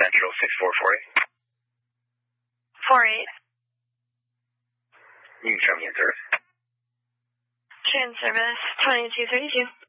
Central 6448. 48. You can show me in service. Train service 2232.